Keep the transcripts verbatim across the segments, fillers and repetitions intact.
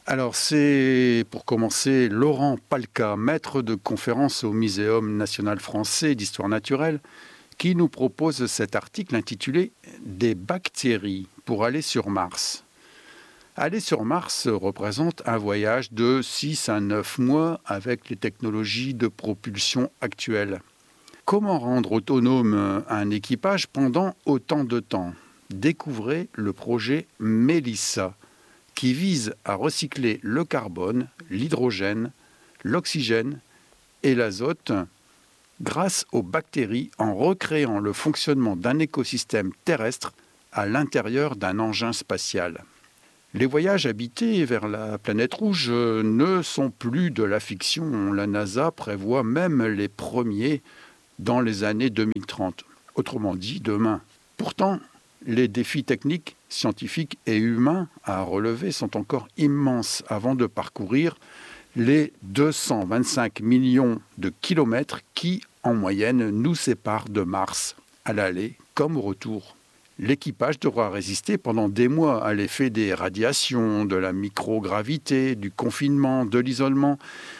Alors c'est pour commencer Laurent Palka, maître de conférence au Muséum national français d'histoire naturelle, qui nous propose cet article intitulé Des bactéries pour aller sur Mars. Aller sur Mars représente un voyage de six à neuf mois avec les technologies de propulsion actuelles. Comment rendre autonome un équipage pendant autant de temps? Découvrez le projet Mélissa, qui vise à recycler le carbone, l'hydrogène, l'oxygène et l'azote grâce aux bactéries en recréant le fonctionnement d'un écosystème terrestre à l'intérieur d'un engin spatial. Les voyages habités vers la planète rouge ne sont plus de la fiction. La NASA prévoit même les premiers dans les années deux mille trente, autrement dit demain. Pourtant, les défis techniques, scientifiques et humains à relever sont encore immenses avant de parcourir les deux cent vingt-cinq millions de kilomètres qui, en moyenne, nous séparent de Mars, à l'aller comme au retour. L'équipage devra résister pendant des mois à l'effet des radiations, de la microgravité, du confinement, de l'isolement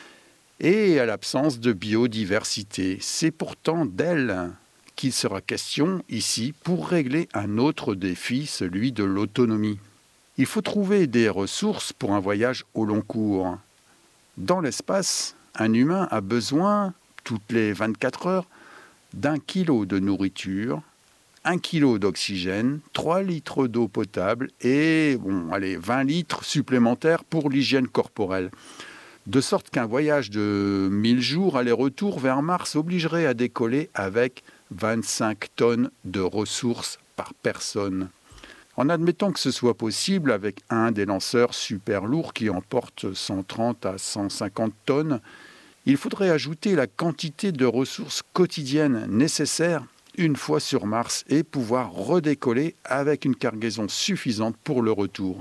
et à l'absence de biodiversité. C'est pourtant d'elle qu'il sera question ici pour régler un autre défi, celui de l'autonomie. Il faut trouver des ressources pour un voyage au long cours. Dans l'espace, un humain a besoin, toutes les vingt-quatre heures, d'un kilo de nourriture, un kilo d'oxygène, trois litres d'eau potable et bon, allez, vingt litres supplémentaires pour l'hygiène corporelle. De sorte qu'un voyage de mille jours aller-retour vers Mars obligerait à décoller avec vingt-cinq tonnes de ressources par personne. En admettant que ce soit possible avec un des lanceurs super lourds qui emporte cent trente à cent cinquante tonnes, il faudrait ajouter la quantité de ressources quotidiennes nécessaires une fois sur Mars et pouvoir redécoller avec une cargaison suffisante pour le retour.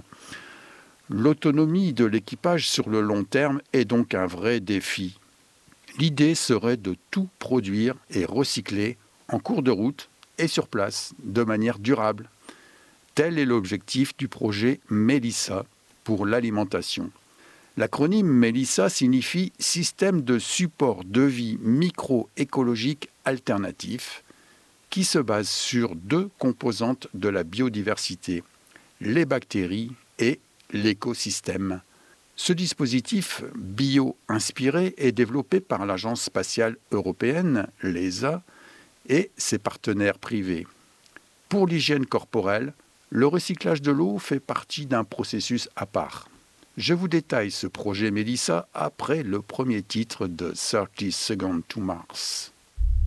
L'autonomie de l'équipage sur le long terme est donc un vrai défi. L'idée serait de tout produire et recycler en cours de route et sur place, de manière durable. Tel est l'objectif du projet Mélissa pour l'alimentation. L'acronyme Mélissa signifie Système de support de vie microécologique alternatif, qui se base sur deux composantes de la biodiversité, les bactéries et l'écosystème. Ce dispositif bio-inspiré est développé par l'Agence spatiale européenne, l'E S A, et ses partenaires privés. Pour l'hygiène corporelle, le recyclage de l'eau fait partie d'un processus à part. Je vous détaille ce projet Mélissa après le premier titre de thirty seconds to Mars.